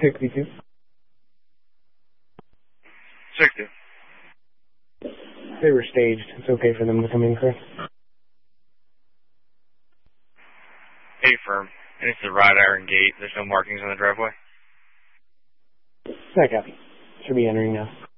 62. 60. They were staged. It's okay for them to come in, correct? Hey, firm. And it's the wrought iron gate. There's no markings on the driveway. I copy. Should be entering now.